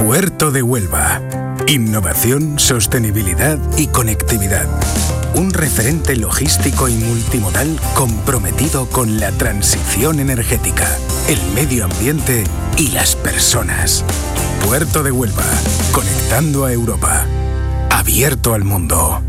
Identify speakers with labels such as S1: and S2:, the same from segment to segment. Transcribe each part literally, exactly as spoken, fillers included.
S1: Puerto de Huelva. Innovación, sostenibilidad y conectividad. Un referente logístico y multimodal comprometido con la transición energética, el medio ambiente y las personas. Puerto de Huelva, conectando a Europa. Abierto al mundo.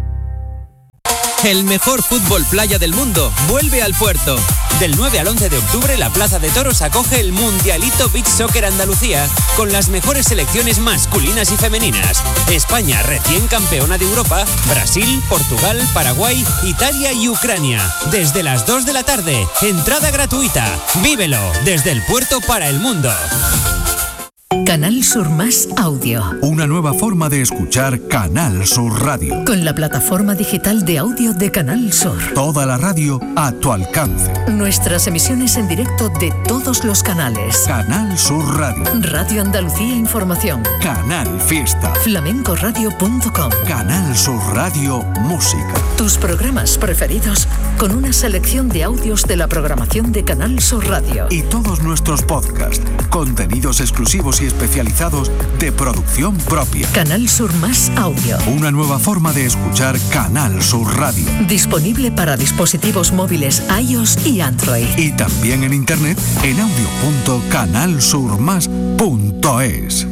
S2: El mejor fútbol playa del mundo vuelve al Puerto. Del nueve al once de octubre, la Plaza de Toros acoge el Mundialito Beach Soccer Andalucía con las mejores selecciones masculinas y femeninas. España, recién campeona de Europa, Brasil, Portugal, Paraguay, Italia y Ucrania. Desde las dos de la tarde, entrada gratuita. Vívelo desde el Puerto para el mundo.
S3: Canal Sur Más Audio.
S4: Una nueva forma de escuchar Canal Sur Radio.
S3: Con la plataforma digital de audio de Canal Sur.
S4: Toda la radio a tu alcance.
S3: Nuestras emisiones en directo de todos los canales.
S4: Canal Sur Radio.
S3: Radio Andalucía Información.
S4: Canal Fiesta.
S3: flamencoradio punto com.
S4: Canal Sur Radio Música.
S3: Tus programas preferidos con una selección de audios de la programación de Canal Sur Radio.
S4: Y todos nuestros podcasts, contenidos exclusivos y especializados de producción propia.
S3: Canal Sur Más Audio.
S4: Una nueva forma de escuchar Canal Sur Radio.
S3: Disponible para dispositivos móviles iOS y Android.
S4: Y también en internet en audio punto canal sur más punto es.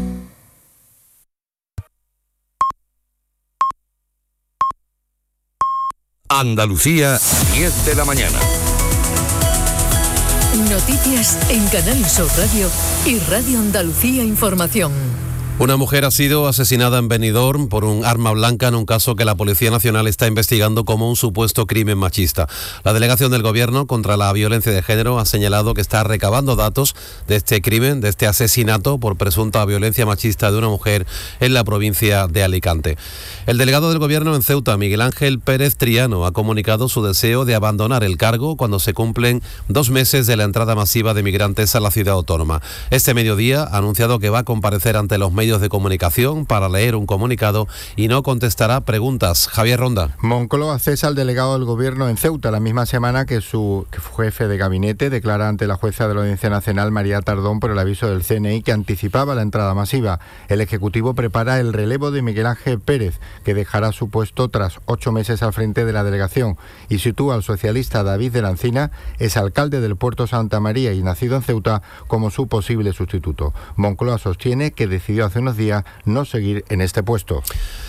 S5: Andalucía, diez de la mañana.
S3: Noticias en Canal Sur Radio y Radio Andalucía Información.
S6: Una mujer ha sido asesinada en Benidorm por un arma blanca en un caso que la Policía Nacional está investigando como un supuesto crimen machista. La delegación del Gobierno contra la violencia de género ha señalado que está recabando datos de este crimen, de este asesinato por presunta violencia machista de una mujer en la provincia de Alicante. El delegado del Gobierno en Ceuta, Miguel Ángel Pérez Triano, ha comunicado su deseo de abandonar el cargo cuando se cumplen dos meses de la entrada masiva de migrantes a la ciudad autónoma. Este mediodía ha anunciado que va a comparecer ante los medios de comunicación para leer un comunicado y no contestará preguntas. Javier Ronda.
S7: Moncloa cesa al delegado del Gobierno en Ceuta la misma semana que su jefe de gabinete declara ante la jueza de la Audiencia Nacional, María Tardón, por el aviso del C N I que anticipaba la entrada masiva. El Ejecutivo prepara el relevo de Miguel Ángel Pérez, que dejará su puesto tras ocho meses al frente de la delegación, y sitúa al socialista David de la Encina, exalcalde del Puerto Santa María y nacido en Ceuta, como su posible sustituto. Moncloa sostiene que decidió hace unos días no seguir en este puesto.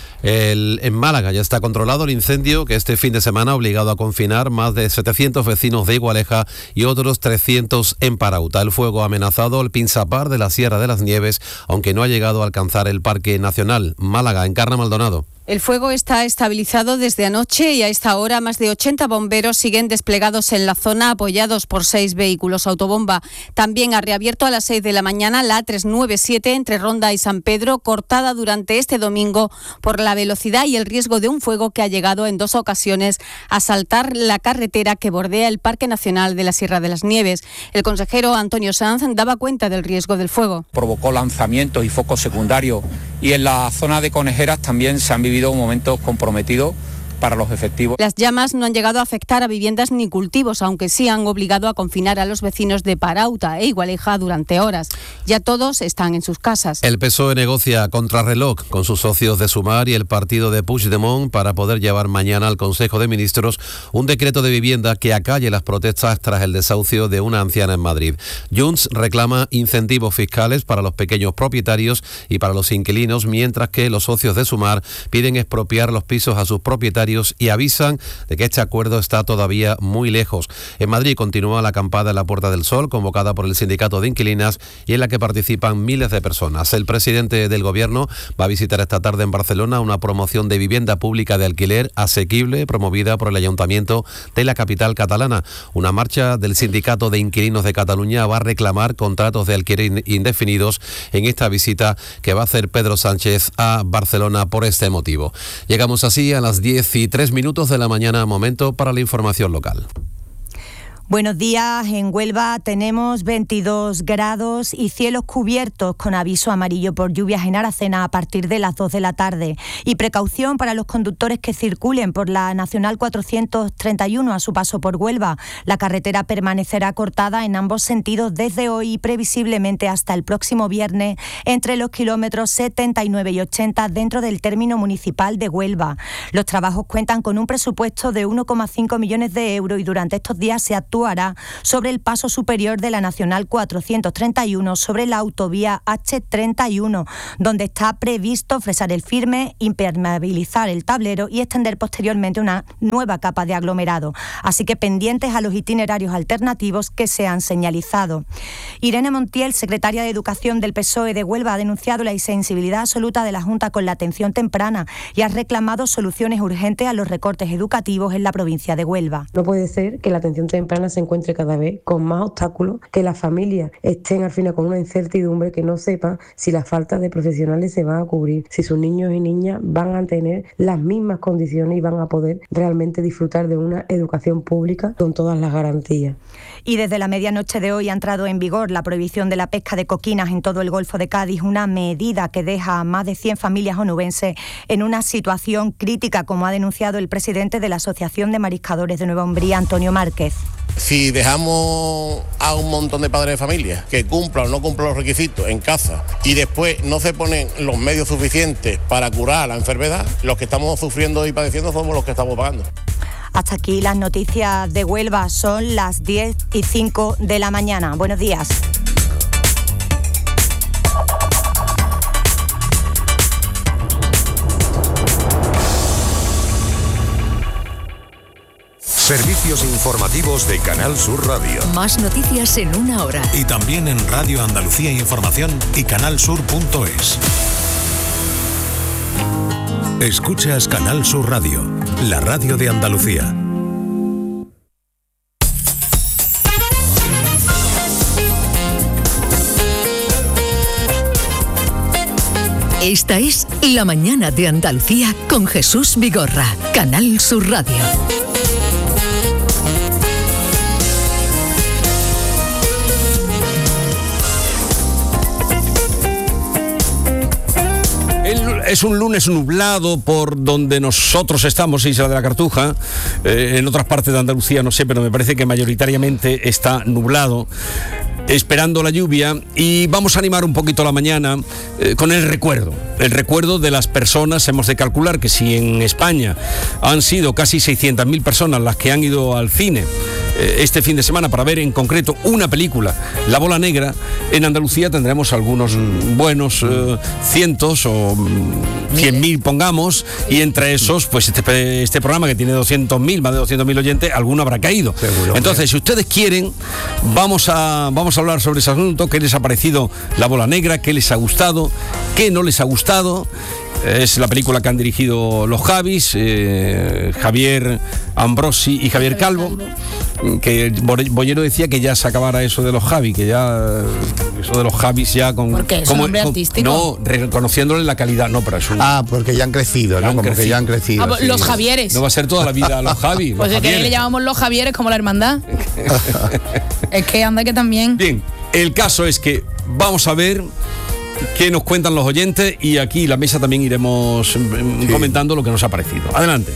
S6: El, en Málaga ya está controlado el incendio que este fin de semana ha obligado a confinar más de setecientos vecinos de Igualeja y otros trescientos en Parauta. El fuego ha amenazado el Pinsapar de la Sierra de las Nieves, aunque no ha llegado a alcanzar el Parque Nacional. Málaga, Encarna Maldonado.
S8: El fuego está estabilizado desde anoche y a esta hora más de ochenta bomberos siguen desplegados en la zona, apoyados por seis vehículos autobomba. También ha reabierto a las seis de la mañana la A trescientos noventa y siete entre Ronda y San Pedro, cortada durante este domingo por la velocidad y el riesgo de un fuego que ha llegado en dos ocasiones a saltar la carretera que bordea el Parque Nacional de la Sierra de las Nieves. El consejero Antonio Sanz daba cuenta del riesgo del fuego.
S9: Provocó lanzamientos y focos secundarios, y en la zona de Conejeras también se han vivido momentos comprometidos para los efectivos.
S8: Las llamas no han llegado a afectar a viviendas ni cultivos, aunque sí han obligado a confinar a los vecinos de Parauta e Igualeja durante horas. Ya todos están en sus casas.
S6: El P S O E negocia contrarreloj con sus socios de Sumar y el partido de Puigdemont para poder llevar mañana al Consejo de Ministros un decreto de vivienda que acalle las protestas tras el desahucio de una anciana en Madrid. Junts reclama incentivos fiscales para los pequeños propietarios y para los inquilinos, mientras que los socios de Sumar piden expropiar los pisos a sus propietarios y avisan de que este acuerdo está todavía muy lejos. En Madrid continúa la acampada en la Puerta del Sol, convocada por el Sindicato de Inquilinas y en la que participan miles de personas. El presidente del Gobierno va a visitar esta tarde en Barcelona una promoción de vivienda pública de alquiler asequible promovida por el Ayuntamiento de la capital catalana. Una marcha del Sindicato de Inquilinos de Cataluña va a reclamar contratos de alquiler indefinidos en esta visita que va a hacer Pedro Sánchez a Barcelona por este motivo. Llegamos así a las diez y tres minutos de la mañana, momento para la información local.
S10: Buenos días. En Huelva tenemos veintidós grados y cielos cubiertos con aviso amarillo por lluvias en Aracena a partir de las dos de la tarde. Y precaución para los conductores que circulen por la Nacional cuatrocientos treinta y uno a su paso por Huelva. La carretera permanecerá cortada en ambos sentidos desde hoy y previsiblemente hasta el próximo viernes entre los kilómetros setenta y nueve y ochenta dentro del término municipal de Huelva. Los trabajos cuentan con un presupuesto de uno coma cinco millones de euros y durante estos días se actuará sobre el paso superior de la Nacional cuatrocientos treinta y uno sobre la autovía hache treinta y uno, donde está previsto fresar el firme, impermeabilizar el tablero y extender posteriormente una nueva capa de aglomerado. Así que pendientes a los itinerarios alternativos que se han señalizado. Irene Montiel, secretaria de Educación del P S O E de Huelva, ha denunciado la insensibilidad absoluta de la Junta con la atención temprana y ha reclamado soluciones urgentes a los recortes educativos en la provincia de Huelva.
S11: No puede ser que la atención temprana se encuentre cada vez con más obstáculos, que las familias estén al final con una incertidumbre, que no sepan si la falta de profesionales se van a cubrir, si sus niños y niñas van a tener las mismas condiciones y van a poder realmente disfrutar de una educación pública con todas las garantías.
S10: Y desde la medianoche de hoy ha entrado en vigor la prohibición de la pesca de coquinas en todo el Golfo de Cádiz, una medida que deja a más de cien familias onubenses en una situación crítica, como ha denunciado el presidente de la Asociación de Mariscadores de Nueva Umbría, Antonio Márquez.
S12: Si dejamos a un montón de padres de familia que cumplan o no cumplan los requisitos en casa y después no se ponen los medios suficientes para curar la enfermedad, los que estamos sufriendo y padeciendo somos los que estamos pagando.
S10: Hasta aquí las noticias de Huelva. Son las diez y cinco de la mañana. Buenos días.
S5: Servicios informativos de Canal Sur Radio.
S3: Más noticias en una hora.
S4: Y también en Radio Andalucía Información y canal sur punto es. Escuchas Canal Sur Radio, la radio de Andalucía.
S3: Esta es La Mañana de Andalucía con Jesús Vigorra, Canal Sur Radio.
S13: Es un lunes nublado por donde nosotros estamos, Isla de la Cartuja. Eh, en otras partes de Andalucía no sé, pero me parece que mayoritariamente está nublado, esperando la lluvia, y vamos a animar un poquito la mañana eh, con el recuerdo, el recuerdo de las personas. Hemos de calcular que si en España han sido casi seiscientas mil personas las que han ido al cine eh, este fin de semana para ver en concreto una película, La Bola Negra, en Andalucía tendremos algunos buenos eh, cientos o cien mil, pongamos, y entre esos, pues este, este programa que tiene doscientos mil, más de doscientos mil oyentes, alguno habrá caído. Seguro. Entonces, si ustedes quieren, vamos a, vamos a hablar sobre ese asunto. ¿Qué les ha parecido La Bola Negra? ¿Qué les ha gustado? ¿Qué no les ha gustado? Es la película que han dirigido los Javis, eh, Javier Ambrosi y Javier Calvo, que Bollero decía que ya se acabara eso de los Javis, que ya eso de los Javis ya con...
S14: ¿Por qué? ¿Es
S13: como,
S14: un nombre
S13: con,
S14: artístico?
S13: No, reconociéndole la calidad, no, pero es un...
S7: Ah, porque ya han crecido, ¿no? Han como crecido. Que ya han crecido.
S14: Ah, sí. Los Javieres.
S13: No va a ser toda la vida los Javis.
S14: Pues
S13: los
S14: de que le llamamos los Javieres como la hermandad. Es que anda que también...
S13: Bien, el caso es que vamos a ver qué nos cuentan los oyentes, y aquí la mesa también iremos sí. comentando lo que nos ha parecido. Adelante.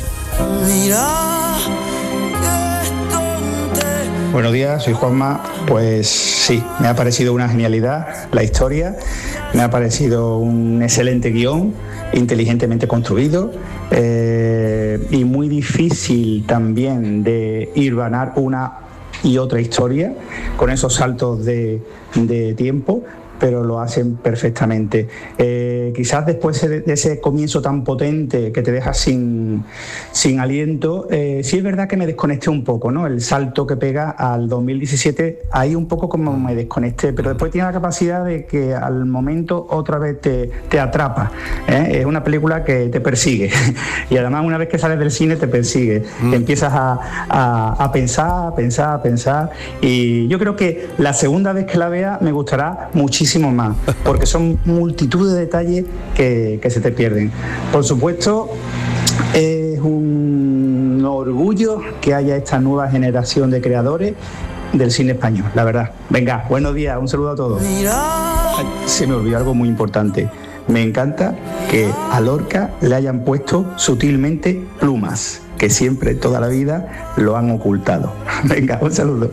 S15: Buenos días, soy Juanma. Pues sí, me ha parecido una genialidad la historia, me ha parecido un excelente guión, inteligentemente construido, eh, y muy difícil también de hilvanar una y otra historia con esos saltos de, de tiempo, pero lo hacen perfectamente. Eh, quizás después de ese comienzo tan potente que te deja sin, sin aliento, eh, sí es verdad que me desconecté un poco, ¿no? El salto que pega al dos mil diecisiete, ahí un poco como me desconecté, pero después tiene la capacidad de que al momento otra vez te, te atrapa, ¿eh? Es una película que te persigue y además una vez que sales del cine te persigue, mm. empiezas a, a, a pensar, a pensar, a pensar, y yo creo que la segunda vez que la vea me gustará muchísimo más, porque son multitud de detalles que, que se te pierden. Por supuesto, es un orgullo que haya esta nueva generación de creadores del cine español, la verdad. Venga, buenos días, un saludo a todos. Ay, se me olvidó algo muy importante. Me encanta que a Lorca le hayan puesto sutilmente plumas, que siempre, toda la vida, lo han ocultado. Venga, un saludo.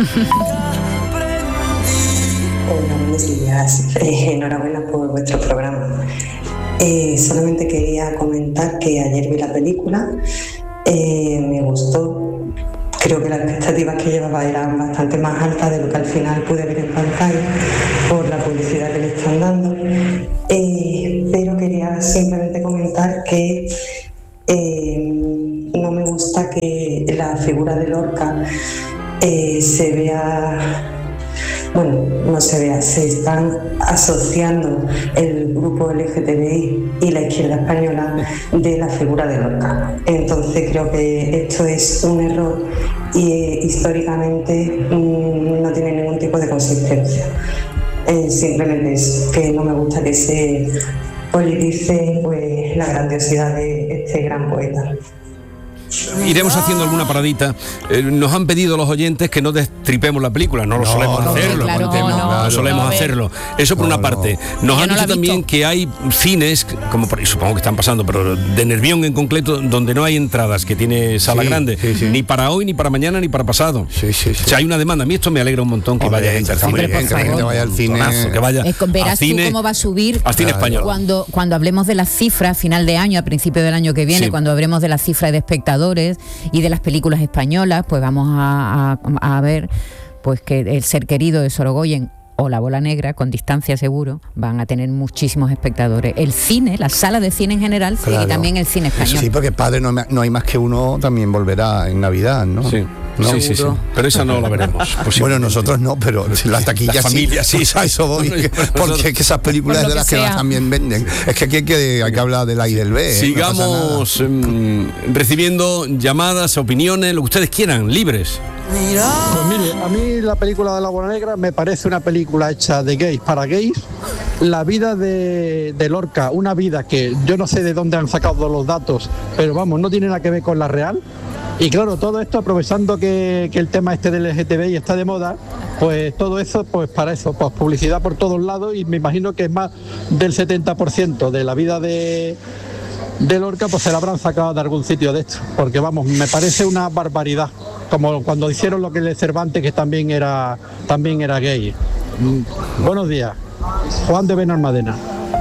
S16: Hola, buenos días. Eh, enhorabuena por vuestro programa. Eh, solamente quería comentar que ayer vi la película, eh, me gustó. Creo que las expectativas que llevaba eran bastante más altas de lo que al final pude ver en pantalla por la publicidad que le están dando. Eh, pero quería simplemente comentar que eh, no me gusta que la figura de Lorca eh, se vea... Bueno, no se vea, se están asociando el grupo L G T B I y la izquierda española de la figura de Lorca. Entonces creo que esto es un error y eh, históricamente mmm, no tiene ningún tipo de consistencia. Eh, simplemente es que no me gusta que se politice pues, la grandiosidad de este gran poeta.
S13: Iremos haciendo alguna paradita. Eh, nos han pedido los oyentes que no destripemos la película. No lo
S7: No,
S13: solemos
S7: no,
S13: hacerlo.
S7: claro,
S13: no,
S7: no,
S13: no
S7: claro.
S13: solemos
S7: No, a ver.
S13: hacerlo. Eso por
S7: No,
S13: una parte.
S7: no.
S13: Nos
S7: Yo
S13: han
S7: no la
S13: dicho
S7: he
S13: también
S7: visto.
S13: que hay cines, como por, supongo que están pasando, pero de Nervión en concreto, donde no hay entradas, que tiene sala
S7: Sí,
S13: grande,
S7: sí, sí.
S13: ni para hoy, ni para mañana, ni para pasado.
S7: Sí, sí, sí.
S13: O sea, hay una demanda. A mí esto me alegra un montón que
S7: Hombre,
S13: vaya gente al
S7: está muy
S13: cine.
S7: bien, que la gente vaya al cine.
S13: Montonazo, que vaya
S17: Es con-
S13: al
S17: verás tú
S13: cine,
S17: cómo va a subir
S13: al cine español.
S17: cuando, cuando hablemos de las cifras a final de año, a principio del año que viene,
S13: Sí.
S17: cuando hablemos de las cifras de espectadores y de las películas españolas, pues vamos a, a- a ver pues que El ser querido de Sorogoyen o La bola negra, con distancia seguro, van a tener muchísimos espectadores. El cine, la sala de cine en general,
S7: Claro.
S17: y también el cine español.
S7: Sí, porque padre no, me- no hay más que uno, también volverá en Navidad, ¿no?
S13: Sí.
S7: ¿No?
S13: Sí, sí, sí. Pero esa no la veremos.
S7: Bueno, nosotros no, pero si las taquillas
S13: La familia, sí.
S7: Pues a eso voy,
S13: Bueno,
S7: porque es que esas películas
S13: Por lo
S7: de
S13: que
S7: las que
S13: sea.
S7: las también venden. Es que aquí hay que, hay que hablar del A y del B. ¿eh? No pasa nada.
S13: Sigamos mm, recibiendo llamadas, opiniones, lo que ustedes quieran, libres.
S18: Pues mire, a mí la película de La Bola Negra me parece una película hecha de gays para gays. La vida de, de Lorca, una vida que yo no sé de dónde han sacado los datos, pero vamos, no tiene nada que ver con la real. Y claro, todo esto aprovechando que, que el tema este del L G T B I está de moda, pues todo eso, pues para eso, pues publicidad por todos lados, y me imagino que es más del setenta por ciento de la vida de, de Lorca, pues se la habrán sacado de algún sitio de esto, porque vamos, me parece una barbaridad, como cuando hicieron lo que le Cervantes, que también era, también era gay. Mm, buenos días, Juan de Benalmádena.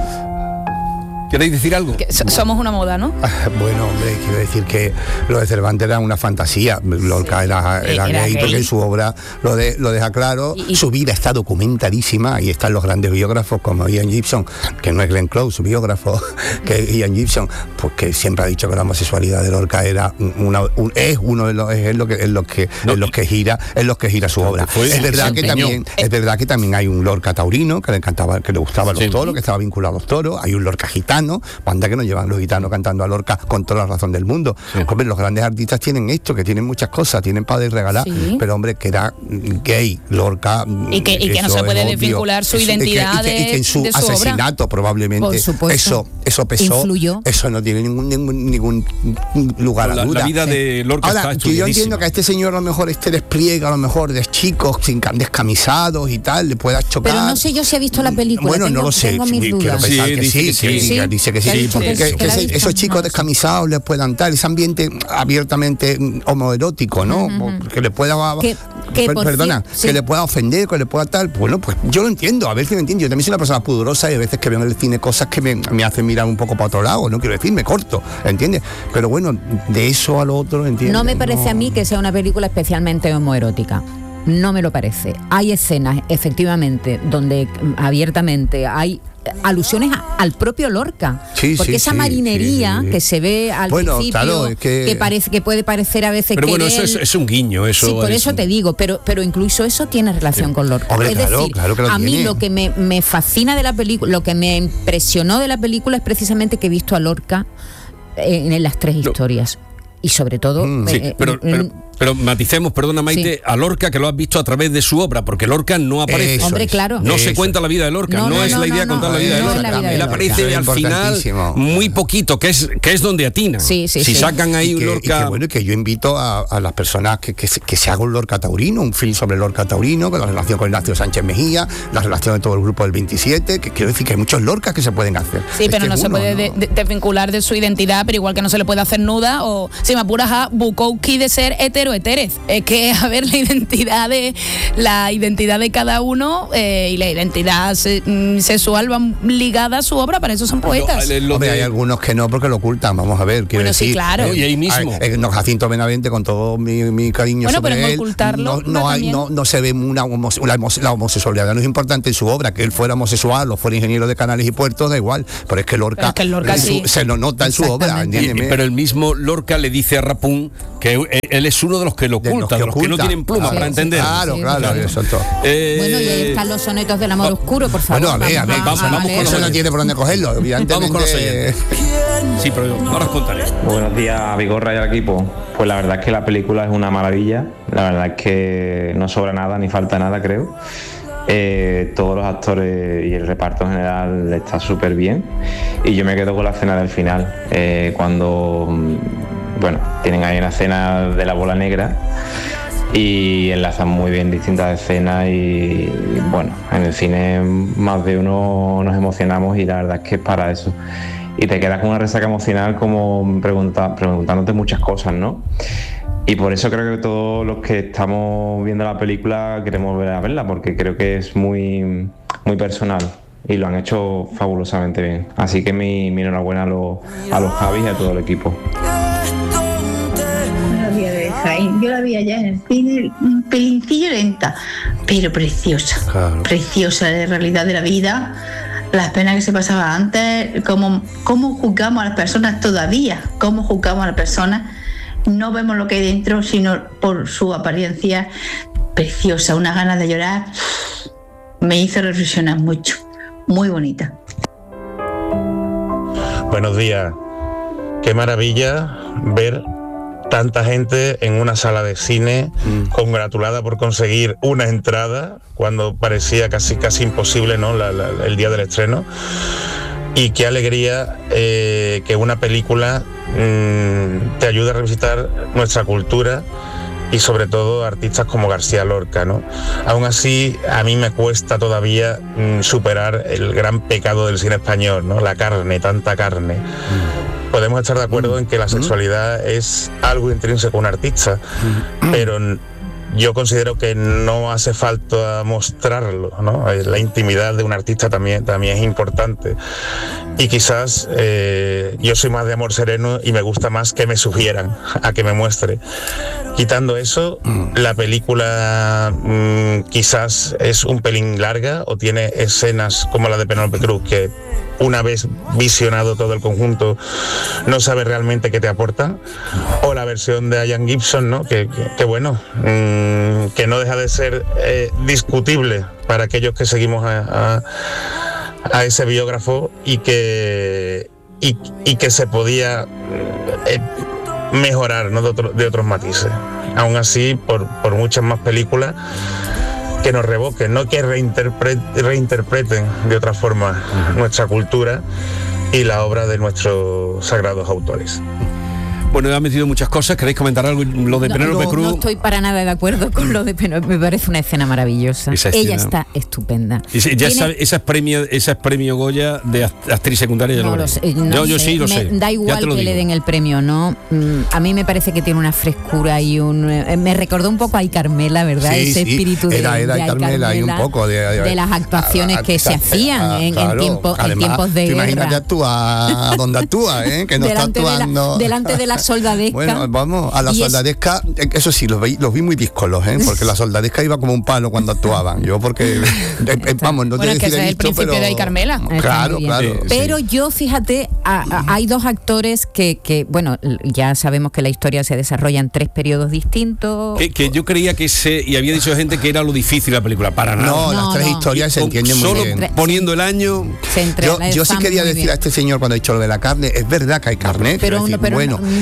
S13: ¿Queréis decir algo?
S14: Que so- somos una moda, ¿no?
S7: Bueno, hombre, quiero decir que lo de Cervantes era una fantasía. Lorca era, era,
S17: Era
S7: gay,
S17: gay.
S7: porque en su obra lo, de, lo deja claro.
S17: Y- y-
S7: Su vida está documentadísima y están los grandes biógrafos como Ian Gibson, que no es Glenn Close, su biógrafo, que Ian Gibson, porque siempre ha dicho que la homosexualidad de Lorca era una, un- es uno de los, es lo que, es lo que, es los que gira, es los que gira su obra.
S13: fue-
S7: es verdad
S13: se
S7: que
S13: empeñó.
S7: también, es verdad que también hay un Lorca taurino que le encantaba, que le gustaban los
S13: Sí.
S7: toros, que estaba vinculado a los toros. Hay un Lorca gitano, banda que nos llevan los gitanos cantando a Lorca con toda la razón del mundo. Hombre, los grandes artistas tienen esto, que tienen muchas cosas, tienen para regalar,
S14: Sí.
S7: pero hombre, que era mm, gay, Lorca. mm,
S14: Y que- y que no
S7: eso
S14: se
S7: es
S14: puede
S7: obvio.
S14: desvincular su
S7: Eso- y que-
S14: identidad
S7: y que, y que en
S14: de-
S7: su
S14: de su obra.
S7: asesinato probablemente
S17: Por supuesto.
S7: eso eso pesó.
S17: Influyó.
S7: Eso no tiene ningún, ningún, ningún lugar a
S13: La- la
S7: duda.
S13: vida de Lorca
S7: Ahora,
S13: está
S7: que yo
S13: estudiadísima.
S7: entiendo que a este señor a lo mejor este despliegue a lo mejor de chicos sin ca- descamisados y tal, le pueda chocar.
S17: Pero no sé yo si ha visto la película.
S7: Bueno,
S17: tengo,
S7: no lo sé.
S17: tengo mis
S7: sí, quiero
S17: dudas.
S7: pensar
S13: Sí,
S7: que
S13: dice
S7: sí,
S13: que sí.
S7: que
S17: Sí.
S7: dice que
S17: Que ha
S7: sí.
S17: dicho
S7: Que,
S17: que sí,
S7: que
S17: que la ha
S7: ese-
S17: visto.
S7: esos chicos descamisados les puedan dar ese ambiente abiertamente mm, homoerótico, ¿no? Que le pueda
S17: Que- que
S7: per-
S17: por
S7: perdona,
S17: cier- sí.
S7: que le pueda ofender, que le pueda tal. Bueno, pues yo lo entiendo, a ver si lo entiendo. Yo también soy una persona pudorosa y a veces que veo en el cine cosas que me, me hacen mirar un poco para otro lado, no quiero decir, me corto, ¿entiendes? Pero bueno, de eso a lo otro, ¿entiendes?
S17: No me parece a mí que sea una película especialmente homoerótica. No me lo parece. Hay escenas, efectivamente, donde mm, abiertamente hay alusiones a- al propio Lorca.
S7: Sí,
S17: porque
S7: sí,
S17: esa
S7: sí,
S17: marinería
S7: sí, sí.
S17: que se ve al
S7: Bueno,
S17: principio,
S7: claro, es que-
S17: parece que puede parecer a veces
S13: Pero bueno,
S17: querer-
S13: eso es, es un guiño. Eso
S17: sí, por
S13: es
S17: eso
S13: un-
S17: te digo, pero, pero incluso eso tiene relación con Lorca.
S7: Hombre,
S17: es
S7: claro,
S17: decir,
S7: claro que lo
S17: a mí
S7: tiene.
S17: lo que me, me fascina de la película, lo que me impresionó de la película es precisamente que he visto a Lorca eh, en las tres historias. Y sobre todo,
S7: Mm,
S13: Sí,
S17: eh,
S13: pero,
S17: eh,
S13: pero Pero maticemos, perdona Maite, sí. a Lorca, que lo has visto a través de su obra, porque Lorca no aparece.
S17: Eso Hombre, claro.
S13: No
S17: Eso
S13: se cuenta la vida de Lorca, no, no, no es no, la idea no, contar no, la vida no, de Lorca. Vida Él aparece de al final muy poquito, que es que es donde atina.
S17: Sí, sí,
S13: si
S17: sí.
S13: sacan ahí
S19: y
S13: un
S19: que,
S13: Lorca...
S19: Y que, bueno, que yo invito a, a las personas que, que, que se haga un Lorca taurino, un film sobre Lorca taurino, con la relación con Ignacio Sánchez Mejía, la relación de todo el grupo del veintisiete, que quiero decir que hay muchos Lorcas que se pueden hacer.
S14: Sí, pero
S19: este
S14: no se
S19: uno,
S14: puede
S19: ¿no?
S14: de, de, desvincular de su identidad, pero igual que no se le puede hacer nuda, o si me apuras a Bukowski de ser hetero etérez. Es que, a ver, la identidad de la identidad de cada uno eh, y la identidad se, mm, sexual van ligada a su obra, para eso son poetas.
S19: Lo, lo Hombre, de... hay algunos que no, porque lo ocultan, vamos a ver, quiero
S14: bueno,
S19: decir.
S14: Sí, claro.
S19: Eh,
S13: y ahí mismo.
S19: Eh, no, Jacinto Benavente, con todo mi, mi cariño
S14: bueno,
S19: sobre
S14: pero
S19: él,
S14: ocultarlo,
S19: no, no, hay, no, no se ve una, la, la homosexualidad, no es importante en su obra, que él fuera homosexual o fuera ingeniero de canales y puertos, da igual, pero es que Lorca,
S14: es que Lorca
S19: su,
S14: sí.
S19: se lo nota en su obra, entiéndeme.
S13: Y, pero el mismo Lorca le dice a Rapún que él es uno de los que lo oculta, de los que, de los que no tienen pluma
S19: claro,
S13: para entender.
S19: Claro,
S17: sí,
S19: claro,
S17: claro.
S19: Eso todo.
S17: Eh, bueno, y ahí están los sonetos del amor oscuro, por favor.
S19: Bueno, a ver, a ver, vamos, vamos, vamos con eso no tiene por dónde cogerlo, evidentemente.
S13: Vamos con los oyentes. Sí, pero ahora os contaré.
S20: Buenos días, Vigorra y al equipo. Pues la verdad es que la película es una maravilla, la verdad es que no sobra nada ni falta nada, creo. Eh, todos los actores y el reparto en general está súper bien y yo me quedo con la escena del final, eh, cuando bueno, tienen ahí una escena de la bola negra y enlazan muy bien distintas escenas y, y bueno, en el cine más de uno nos emocionamos y la verdad es que es para eso y te quedas con una resaca emocional como pregunta, preguntándote muchas cosas, ¿no? Y por eso creo que todos los que estamos viendo la película queremos ver a verla, porque creo que es muy, muy personal y lo han hecho fabulosamente bien. Así que mi, mi enhorabuena a los, a los Javis y a todo el equipo.
S21: Buenos días de Jaén. Yo la vi allá en el cine, un pelincillo lenta, pero preciosa. Claro. Preciosa de realidad de la vida. Las penas que se pasaba antes, cómo, cómo juzgamos a las personas todavía, cómo juzgamos a las personas. No vemos lo que hay dentro, sino por su apariencia preciosa, unas ganas de llorar. Me hizo reflexionar mucho, muy bonita.
S22: Buenos días. Qué maravilla ver tanta gente en una sala de cine, mm. congratulada por conseguir una entrada cuando parecía casi casi imposible, ¿no? la, la, el día del estreno. Y qué alegría eh, que una película mmm, te ayude a revisitar nuestra cultura y sobre todo artistas como García Lorca, ¿no? Aún así, a mí me cuesta todavía mmm, superar el gran pecado del cine español, ¿no? La carne, tanta carne. Mm. Podemos estar de acuerdo mm. en que la sexualidad mm. es algo intrínseco a un artista, mm. pero yo considero que no hace falta mostrarlo, ¿no? La intimidad de un artista también, también es importante. Y quizás eh, yo soy más de amor sereno y me gusta más que me sugieran a que me muestre. Quitando eso, mm. la película mmm, quizás es un pelín larga o tiene escenas como la de Penélope Cruz que una vez visionado todo el conjunto no sabes realmente qué te aporta, o la versión de Ian Gibson, ¿no? que, que, que bueno, mmm, que no deja de ser eh, discutible para aquellos que seguimos a, a, a ese biógrafo y que, y, y que se podía eh, mejorar, ¿no? de, otro, de otros matices. Aún así, por, por muchas más películas que nos revoquen, no que reinterpre- reinterpreten de otra forma uh-huh. nuestra cultura y la obra de nuestros sagrados autores.
S13: Bueno, ha metido muchas cosas. ¿Queréis comentar algo? Lo de
S17: no,
S13: Penélope
S17: no,
S13: Cruz.
S17: No estoy para nada de acuerdo con lo de Penélope. Me parece una escena maravillosa. Esa escena. Ella está estupenda.
S13: Ese, ya sabe, esa, es premio, esa es premio Goya de actriz secundaria. Ya
S17: no
S13: lo
S17: lo sé, no
S13: yo, yo
S17: sé.
S13: sí lo
S17: me,
S13: sé.
S17: Da igual que digo. Le den el premio, ¿no? Mm, a mí me parece que tiene una frescura y un... Eh, me recordó un poco a Ay Carmela, ¿verdad?
S19: Sí,
S17: Ese
S19: sí.
S17: espíritu de,
S19: era, era
S17: de Ay
S19: Carmela,
S17: Carmela,
S19: y un poco de, de,
S17: de las actuaciones a, a, que a, se hacían a, en, claro, en, tiempo, además, en tiempos de guerra.
S19: Imagínate actúa a donde actúa, ¿eh? Que no
S17: delante
S19: está actuando...
S17: De la, delante de la soldadesca.
S19: Bueno, vamos, a la soldadesca, es... eso sí, los vi, los vi muy díscolos, ¿eh? Porque la soldadesca iba como un palo cuando actuaban. Yo porque, eh, eh, vamos, no
S14: bueno,
S19: te
S14: es que ese
S19: es
S14: el principio
S19: pero...
S14: de Ay Carmela.
S19: Claro, claro.
S17: Sí, pero sí. yo, fíjate, a, a, hay dos actores que, que, bueno, ya sabemos que la historia se desarrolla en tres periodos distintos.
S13: Que, que yo creía que se, y había dicho gente que era lo difícil la película, para nada.
S19: No, no las tres no. historias se entienden muy
S13: solo
S19: bien.
S13: Solo poniendo el año.
S19: Yo, yo sí quería decir bien. a este señor cuando ha dicho lo de la carne, es verdad que hay carne,
S17: pero,
S19: decir,
S17: pero
S19: bueno,
S17: no, no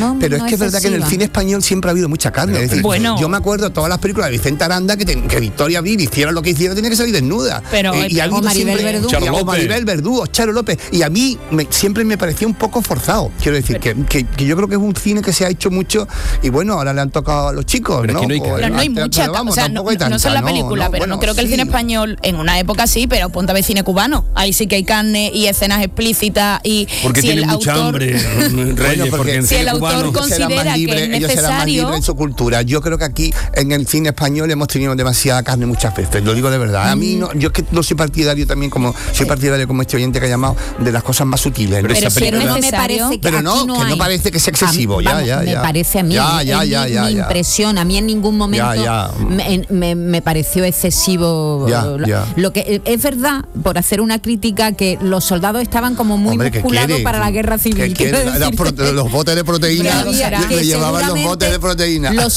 S17: no,
S19: pero
S17: no
S19: es que es verdad que en el
S17: excesiva.
S19: cine español siempre ha habido mucha carne.
S14: Pero,
S19: es decir,
S14: bueno.
S19: yo me acuerdo de todas las películas de Vicente Aranda que, te, que Victoria Vive hiciera lo que hiciera, tenía que salir desnuda.
S14: Pero,
S19: Eh, y ha
S17: o
S19: habido
S17: Maribel
S19: siempre-
S17: Verdú.
S19: y- o Maribel Verdú, o Charo López. Y a mí me- siempre me parecía un poco forzado. Quiero decir, que, que, que yo creo que es un cine que se ha hecho mucho y bueno, ahora le han tocado a los chicos,
S13: Pero es
S19: ¿no?
S13: que no hay
S19: Pues,
S14: Pero no hay
S19: pero
S14: mucha,
S19: vamos,
S14: o sea, no,
S19: tampoco hay
S14: no- no
S19: tanta,
S14: solo la película,
S19: no,
S14: pero
S19: bueno,
S14: no creo que el
S19: sí.
S14: cine español en una época sí, pero ponte a ver cine cubano. Ahí sí que hay carne y escenas explícitas y
S13: Porque
S14: si
S13: tiene
S14: el
S13: mucha
S14: autor,
S13: hambre,
S19: Bueno,
S13: Reyes,
S19: porque
S13: porque en
S14: si el
S13: cine
S14: autor
S13: cubano...
S14: con-
S19: Ellos serán más
S14: considera que
S19: libres,
S14: es
S19: ellos serán más
S14: necesario-
S19: libres en su cultura. Yo creo que aquí en el cine español hemos tenido demasiada carne muchas veces, lo digo de verdad. A mí no, yo es que no soy partidario también, como soy partidario como este oyente que ha llamado, de las cosas más sutiles.
S13: Pero
S19: ¿no?
S13: esa
S17: Pero
S13: película-
S17: no me
S14: necesario.
S17: parece que
S19: Pero no,
S17: aquí no
S19: que no
S17: hay.
S19: parece que sea excesivo,
S17: A mí-
S19: ya,
S17: vamos,
S19: ya,
S17: me
S19: ya.
S17: parece a mí,
S19: Ya,
S17: es
S19: ya,
S17: mi,
S19: ya, ya,
S17: mi
S19: ya.
S17: impresión, a mí en ningún momento
S19: Ya, ya.
S17: Me, me- me pareció excesivo.
S19: Ya,
S17: lo,
S19: ya.
S17: lo que es verdad, por hacer una crítica, que los soldados estaban como muy
S19: Hombre, ¿qué
S17: musculados
S19: quiere?
S17: para la guerra
S19: ¿Qué
S17: civil.
S19: quiere?
S17: quiero
S19: Las
S17: decir.
S19: prote- los botes de proteína,
S17: Pero había-
S19: le-
S17: que
S19: le llevaban los
S17: seguramente
S19: botes de proteína.
S17: Los